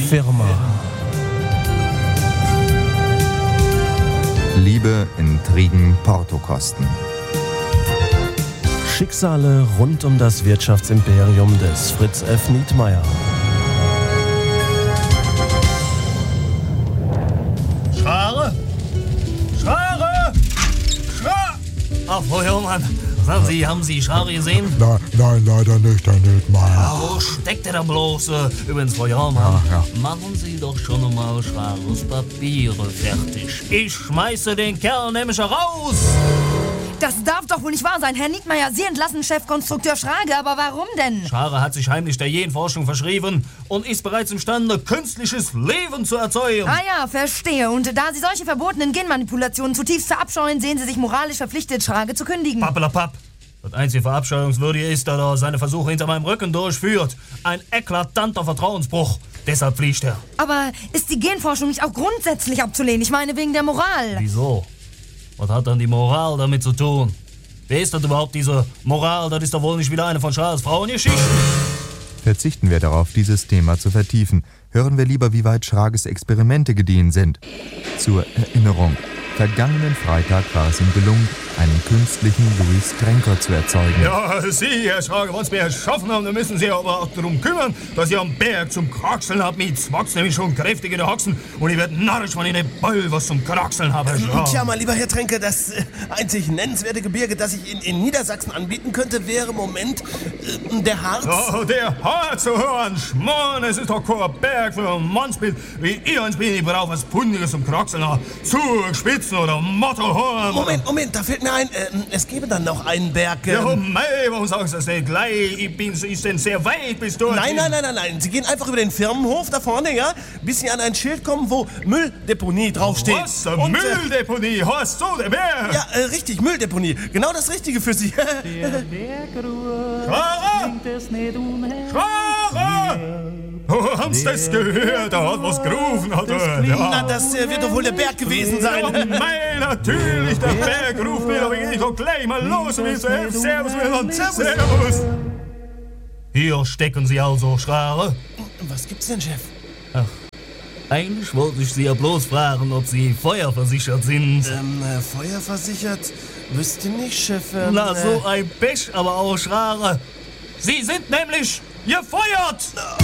Firma. Liebe, Intrigen, Portokosten. Schicksale rund um das Wirtschaftsimperium des Fritz F. Nietmeyer. Schrare! Schrare! Schrare! Ach, Frau Hörmann, sagen Sie, haben Sie Schrare gesehen? Nein, leider nicht, Herr Nietmeyer. Wo steckt der da bloß? Übrigens, Frau Hörmann, Ja. machen Sie doch schon einmal Schrares Papiere fertig. Ich schmeiße den Kerl nämlich raus! Das darf doch wohl nicht wahr sein, Herr Nietmeyer. Sie entlassen Chefkonstrukteur Schrage, aber warum denn? Schrare hat sich heimlich der Genforschung verschrieben und ist bereits imstande, künstliches Leben zu erzeugen. Ah ja, verstehe. Und da Sie solche verbotenen Genmanipulationen zutiefst verabscheuen, sehen Sie sich moralisch verpflichtet, Schrage zu kündigen. Pappelapapp. Das einzige Verabscheuungswürdige ist, dass er seine Versuche hinter meinem Rücken durchführt. Ein eklatanter Vertrauensbruch. Deshalb fliegt er. Aber ist die Genforschung nicht auch grundsätzlich abzulehnen? Ich meine, wegen der Moral. Wieso? Was hat dann die Moral damit zu tun? Wer ist das überhaupt, diese Moral? Das ist doch wohl nicht wieder eine von Schrares Frauengeschichten. Verzichten wir darauf, dieses Thema zu vertiefen. Hören wir lieber, wie weit Schrages Experimente gediehen sind. Zur Erinnerung. Vergangenen Freitag war es ihm gelungen, einen künstlichen Louis Trenker zu erzeugen. Ja, Sie, Herr Schrage, wenn Sie mir erschaffen haben, dann müssen Sie aber auch darum kümmern, dass ihr am Berg zum Kraxeln habt. Mir zwackt's nämlich schon kräftig in den Haxen und ich werd narrisch, wenn ich den Ball was zum Kraxeln habe. Tja, mein lieber Herr Tränke, das einzig nennenswerte Gebirge, das ich in Niedersachsen anbieten könnte, wäre im Moment der Harz. Oh, der Harz zu hören, Schmarrn, es ist doch kein Berg für ein Mannsbild, wie ihr uns bin. Ich brauche was Pundiges zum Kraxeln, Zugspitzen oder Mottohorn. Moment, da fällt mir ein, es gäbe dann noch einen Berg. Ja, mei, warum sagst du das nicht gleich? Ich bin sehr weit bis dort. Nein. Sie gehen einfach über den Firmenhof da vorne, ja? Bis Sie an ein Schild kommen, wo Mülldeponie draufsteht. Was? Mülldeponie? Hast du der Berg? Ja, richtig, Mülldeponie. Genau das Richtige für Sie. Der Bergruhe Schrare! bringt es nicht umher. Schrare! Oh, haben's das gehört? Da hat was gerufen. Na, das wird doch wohl der Berg gewesen sein. Ja, mei, natürlich, der Berg ruft mir, aber ich geh doch gleich mal los und ich so, Servus, Männern, Servus. Hier stecken Sie also, Schrare. Was gibt's denn, Chef? Eigentlich wollte ich Sie ja bloß fragen, ob Sie feuerversichert sind. Feuerversichert? Wüsste nicht, Chef. Na, so ein Pech, aber auch Schrare. Sie sind nämlich gefeuert!